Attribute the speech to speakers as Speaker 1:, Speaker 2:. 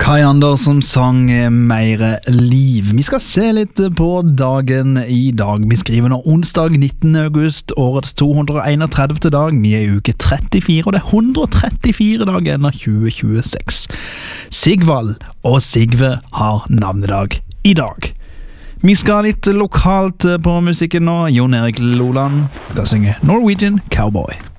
Speaker 1: Kai Anders som sang Meire liv. Vi skal se litt på dagen i dag. Vi skriver nå onsdag 19. august, årets 231. dag. Vi er i uke 34, og det er 134 dager enda 2026. Sigvald og Sigve har navnedag i dag. Vi skal litt lokalt på musikken nå. Jon Erik Loland skal synge Norwegian Cowboy.